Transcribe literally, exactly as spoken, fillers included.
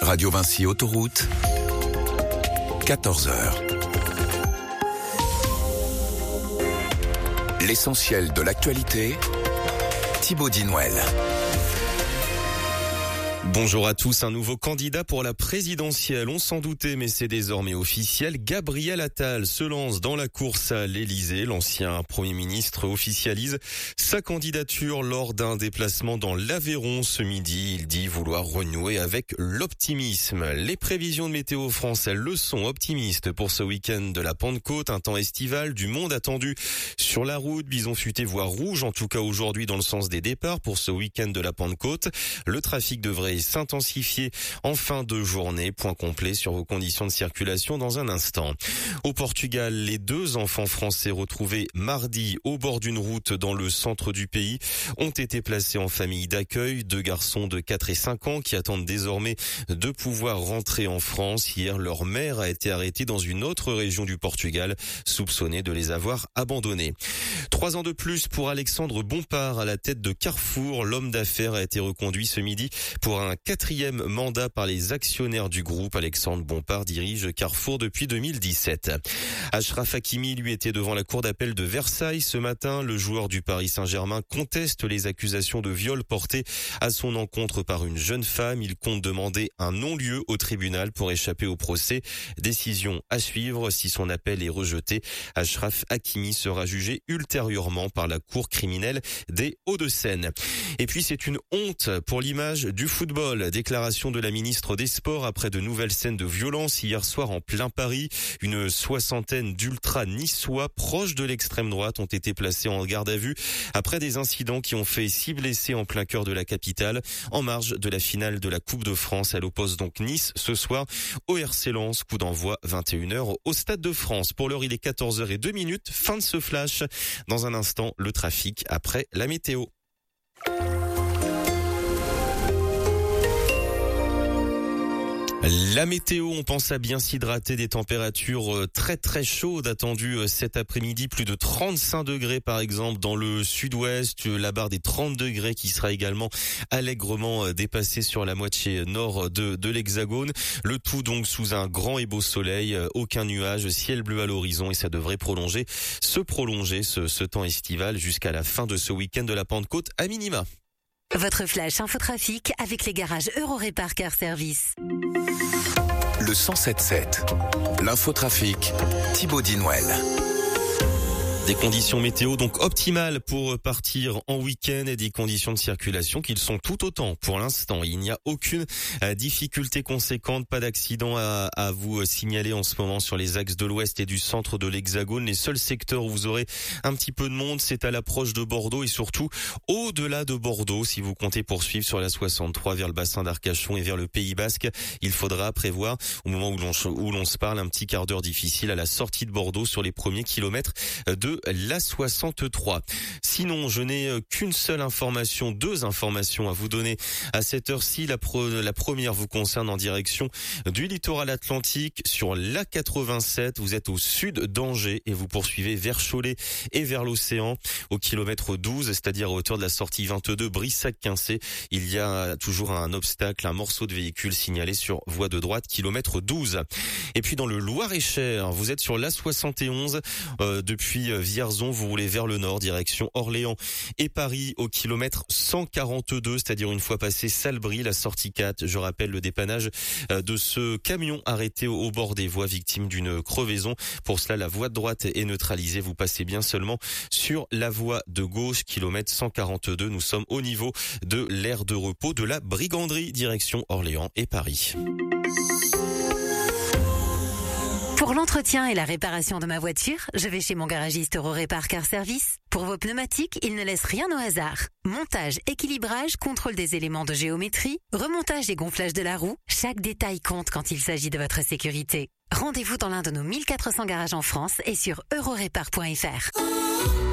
Radio Vinci Autoroute, quatorze heures. L'essentiel de l'actualité, Thibaut Dinouel. Bonjour à tous, un nouveau candidat pour la présidentielle. On s'en doutait, mais c'est désormais officiel. Gabriel Attal se lance dans la course à l'Élysée. L'ancien Premier ministre officialise sa candidature lors d'un déplacement dans l'Aveyron ce midi. Il dit vouloir renouer avec l'optimisme. Les prévisions de Météo France, elles le sont optimistes pour ce week-end de la Pentecôte. Un temps estival, du monde attendu sur la route. Bison futé, voire rouge, en tout cas aujourd'hui dans le sens des départs pour ce week-end de la Pentecôte. Le trafic devrait s'intensifier en fin de journée. Point complet sur vos conditions de circulation dans un instant. Au Portugal, les deux enfants français retrouvés mardi au bord d'une route dans le centre du pays ont été placés en famille d'accueil. Deux garçons de quatre et cinq ans qui attendent désormais de pouvoir rentrer en France. Hier, leur mère a été arrêtée dans une autre région du Portugal, soupçonnée de les avoir abandonnés. Trois ans de plus pour Alexandre Bompard à la tête de Carrefour. L'homme d'affaires a été reconduit ce midi pour un quatrième mandat par les actionnaires du groupe. Alexandre Bompard dirige Carrefour depuis deux mille dix-sept. Achraf Hakimi, lui, était devant la cour d'appel de Versailles ce matin. Le joueur du Paris Saint-Germain conteste les accusations de viol portées à son encontre par une jeune femme. Il compte demander un non-lieu au tribunal pour échapper au procès. Décision à suivre. Si son appel est rejeté, Achraf Hakimi sera jugé ultérieurement par la cour criminelle des Hauts-de-Seine. Et puis c'est une honte pour l'image du football. Déclaration de la ministre des Sports après de nouvelles scènes de violence hier soir en plein Paris. Une soixantaine d'ultras niçois proches de l'extrême droite ont été placés en garde à vue après des incidents qui ont fait six blessés en plein cœur de la capitale en marge de la finale de la Coupe de France. Elle oppose donc Nice ce soir au R C Lens. Coup d'envoi vingt et une heures au Stade de France. Pour l'heure, il est quatorze heures zéro deux minutes. Fin de ce flash. Dans un instant, le trafic après la météo. La météo, on pense à bien s'hydrater, des températures très très chaudes attendues cet après-midi, plus de trente-cinq degrés par exemple dans le sud-ouest, la barre des trente degrés qui sera également allègrement dépassée sur la moitié nord de, de l'Hexagone. Le tout donc sous un grand et beau soleil, aucun nuage, ciel bleu à l'horizon et ça devrait prolonger, se prolonger ce, ce temps estival jusqu'à la fin de ce week-end de la Pentecôte à minima. Votre flash infotrafic avec les garages Eurorépar Car Service. Le cent sept sept. L'infotrafic, Thibaut Dinouel. Des conditions météo donc optimales pour partir en week-end et des conditions de circulation qui le sont tout autant pour l'instant. Il n'y a aucune difficulté conséquente, pas d'accident à, à vous signaler en ce moment sur les axes de l'ouest et du centre de l'Hexagone. Les seuls secteurs où vous aurez un petit peu de monde, c'est à l'approche de Bordeaux et surtout au-delà de Bordeaux. Si vous comptez poursuivre sur la soixante-trois vers le bassin d'Arcachon et vers le Pays Basque, il faudra prévoir au moment où l'on, où l'on se parle un petit quart d'heure difficile à la sortie de Bordeaux sur les premiers kilomètres de la soixante-trois. Sinon, je n'ai qu'une seule information, deux informations à vous donner à cette heure-ci. La, pro, la première vous concerne en direction du littoral atlantique sur l'A quatre-vingt-sept. Vous êtes au sud d'Angers et vous poursuivez vers Cholet et vers l'océan au kilomètre douze, c'est-à-dire à hauteur de la sortie vingt-deux Brissac-Quincé. Il y a toujours un obstacle, un morceau de véhicule signalé sur voie de droite, kilomètre douze. Et puis dans le Loir-et-Cher, vous êtes sur l'A soixante et onze euh, depuis Vierzon, vous roulez vers le nord, direction Orléans et Paris au kilomètre cent quarante-deux, c'est-à-dire une fois passé Salbris, la sortie quatre. Je rappelle le dépannage de ce camion arrêté au bord des voies, victime d'une crevaison. Pour cela, la voie de droite est neutralisée. Vous passez bien seulement sur la voie de gauche, kilomètre cent quarante-deux. Nous sommes au niveau de l'aire de repos de la Briganderie, direction Orléans et Paris. Pour l'entretien et la réparation de ma voiture, je vais chez mon garagiste Eurorépar Car Service. Pour vos pneumatiques, il ne laisse rien au hasard. Montage, équilibrage, contrôle des éléments de géométrie, remontage et gonflage de la roue, chaque détail compte quand il s'agit de votre sécurité. Rendez-vous dans l'un de nos mille quatre cents garages en France et sur eurorépar point f r.